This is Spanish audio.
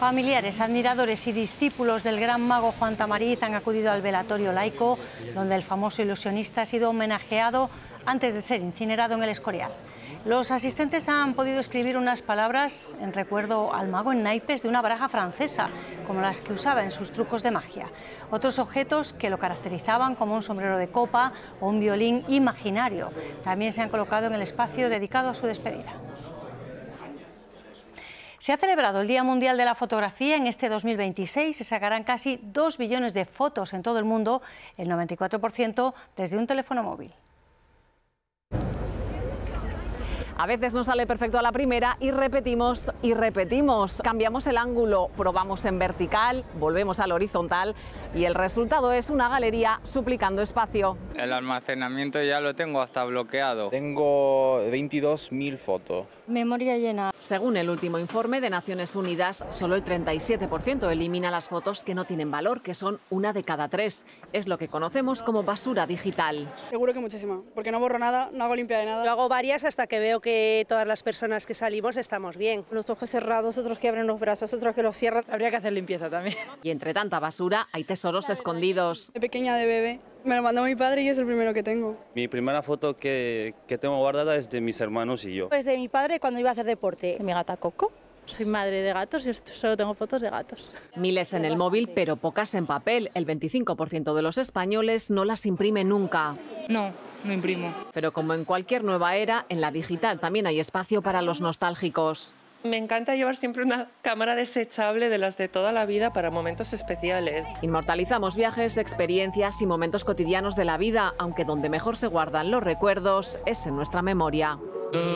Familiares, admiradores y discípulos del gran mago Juan Tamariz han acudido al velatorio laico, donde el famoso ilusionista ha sido homenajeado antes de ser incinerado en el Escorial. Los asistentes han podido escribir unas palabras en recuerdo al mago en naipes de una baraja francesa, como las que usaba en sus trucos de magia. Otros objetos que lo caracterizaban, como un sombrero de copa o un violín imaginario, también se han colocado en el espacio dedicado a su despedida. Se ha celebrado el Día Mundial de la Fotografía en este 2026. Se sacarán casi 2 billones de fotos en todo el mundo, el 94% desde un teléfono móvil. A veces nos sale perfecto a la primera y repetimos y repetimos. Cambiamos el ángulo, probamos en vertical, volvemos al horizontal y el resultado es una galería suplicando espacio. El almacenamiento ya lo tengo hasta bloqueado. Tengo 22.000 fotos. Memoria llena. Según el último informe de Naciones Unidas, solo el 37% elimina las fotos que no tienen valor, que son 1 de cada 3. Es lo que conocemos como basura digital. Seguro que muchísima, porque no borro nada, no hago limpia de nada. Yo hago varias hasta que veo que todas las personas que salimos estamos bien. Los ojos cerrados, otros que abren los brazos, otros que los cierran. Habría que hacer limpieza también. Y entre tanta basura hay tesoros escondidos. De pequeña, de bebé, me lo mandó mi padre y es el primero que tengo. Mi primera foto que tengo guardada es de mis hermanos y yo. Pues de mi padre cuando iba a hacer deporte. Mi gata Coco. Soy madre de gatos y solo tengo fotos de gatos. Miles en el móvil, pero pocas en papel. El 25% de los españoles no las imprime nunca. No imprimo. Pero como en cualquier nueva era, en la digital también hay espacio para los nostálgicos. Me encanta llevar siempre una cámara desechable de las de toda la vida para momentos especiales. Inmortalizamos viajes, experiencias y momentos cotidianos de la vida, aunque donde mejor se guardan los recuerdos es en nuestra memoria.